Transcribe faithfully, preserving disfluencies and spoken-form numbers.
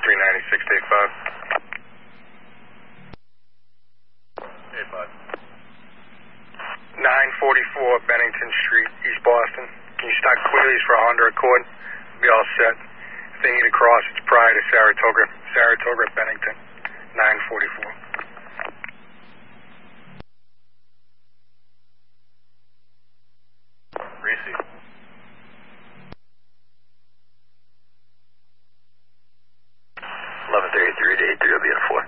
three ninety-six, take five. Take five. nine forty-four Bennington Street, East Boston. Can you start Queries for a Honda Accord? Be all set. If they need to cross, it's prior to Saratoga. Saratoga, Bennington, nine forty-four. Receive. eleven thirty-three to eight three will be in four.